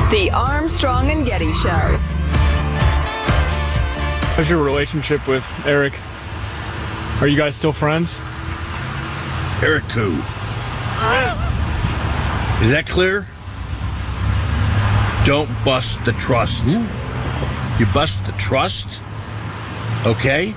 The Armstrong and Getty Show. How's your relationship with Eric? Are you guys still friends? Eric who? Is that clear? Don't bust the trust. Ooh. You bust the trust, okay?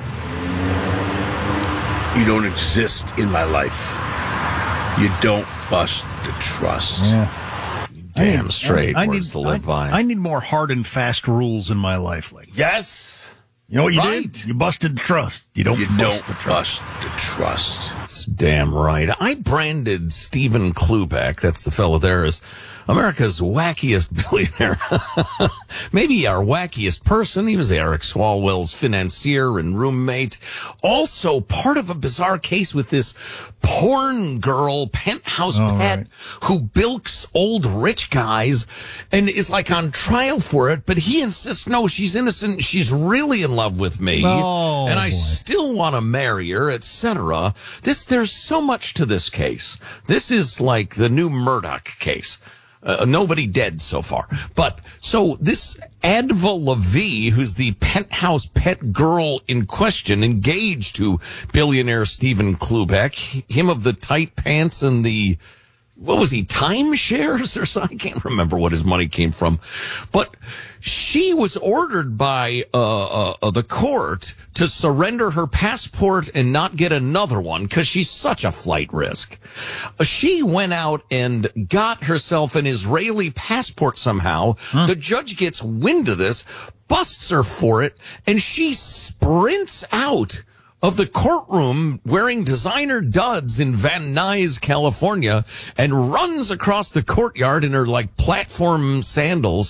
You don't exist in my life. You don't bust the trust. Yeah. Damn straight words to live by. I need more hard and fast rules in my life. Yes. You know what you Right. did? You busted the trust. You don't bust the trust. Bust the trust. That's damn right. I branded Stephen Klubeck, that's the fellow there, as America's wackiest billionaire. Maybe our wackiest person. He was Eric Swalwell's financier and roommate. Also part of a bizarre case with this porn girl, penthouse pet, right. who bilks old rich guys and is like on trial for it. But he insists, no, she's innocent. She's really in love with me. Oh, and I boy. still want to marry her, etc. There's so much to this case. This is like the new Murdoch case. Nobody dead so far. But so this Adva Levy, who's the penthouse pet girl in question, engaged to billionaire Stephen Klubeck, him of the tight pants and the, what was he, timeshares or something? I can't remember what his money came from. But she was ordered by the court to surrender her passport and not get another one because she's such a flight risk. She went out and got herself an Israeli passport somehow. The judge gets wind of this, busts her for it, and she sprints out of the courtroom wearing designer duds in Van Nuys, California, and runs across the courtyard in her like platform sandals.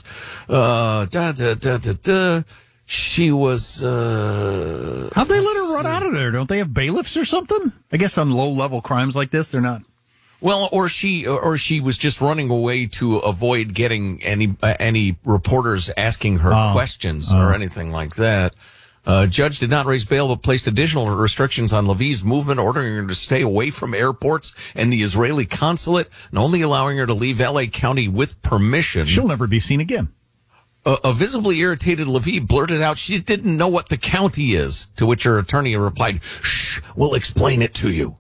She was, How'd they let her run out of there? Don't they have bailiffs or something? I guess on low-level crimes like this, they're not. well, or she was just running away to avoid getting any reporters asking her questions or anything like that. Judge did not raise bail, but placed additional restrictions on Levy's movement, ordering her to stay away from airports and the Israeli consulate, and only allowing her to leave L.A. County with permission. She'll never be seen again. A visibly irritated Levy blurted out she didn't know what the county is, to which her attorney replied, "Shh, we'll explain it to you."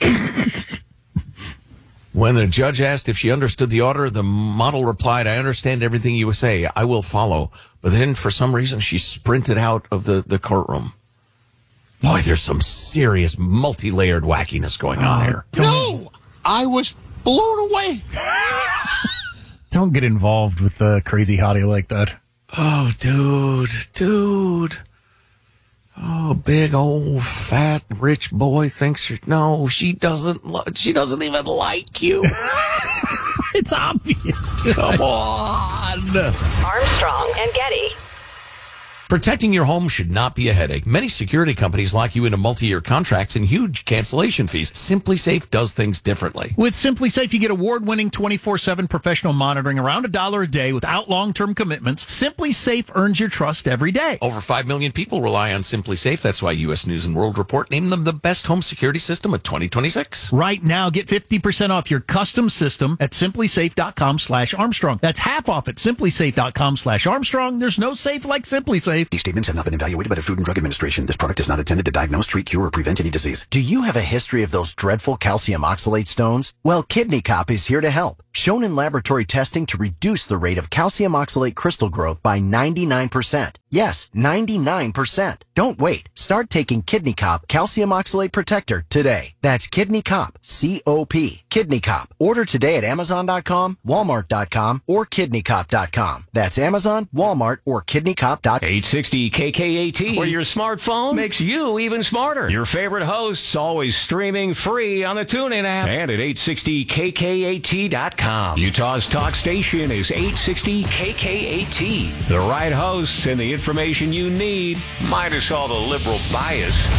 When the judge asked if she understood the order, the model replied, "I understand everything you say. I will follow." But then, for some reason, she sprinted out of the courtroom. Boy, there's some serious multi-layered wackiness going on here. No! I was blown away. Don't get involved with a crazy hottie like that. Oh, dude. Oh, big old fat rich boy thinks no, she doesn't even like you. It's obvious. Come on. Armstrong and Getty. Protecting your home should not be a headache. Many security companies lock you into multi-year contracts and huge cancellation fees. SimpliSafe does things differently. With SimpliSafe, you get award-winning 24/7 professional monitoring around $1 a day without long-term commitments. SimpliSafe earns your trust every day. Over 5 million people rely on SimpliSafe. That's why U.S. News and World Report named them the best home security system of 2026. Right now, get 50% off your custom system at simplysafe.com/Armstrong. That's half off at simplysafe.com/Armstrong. There's no safe like SimpliSafe. These statements have not been evaluated by the Food and Drug Administration. This product is not intended to diagnose, treat, cure, or prevent any disease. Do you have a history of those dreadful calcium oxalate stones? Well, Kidney Cop is here to help. Shown in laboratory testing to reduce the rate of calcium oxalate crystal growth by 99%. Yes, 99%. Don't wait. Start taking Kidney Cop Calcium Oxalate Protector today. That's Kidney Cop, C-O-P. Kidney Cop. Order today at Amazon.com, Walmart.com, or KidneyCop.com. That's Amazon, Walmart, or KidneyCop.com. 860 KKAT, where your smartphone makes you even smarter. Your favorite hosts always streaming free on the TuneIn app and at 860KKAT.com. Utah's talk station is 860 KKAT. The right hosts and the information you need, minus all the liberal bias.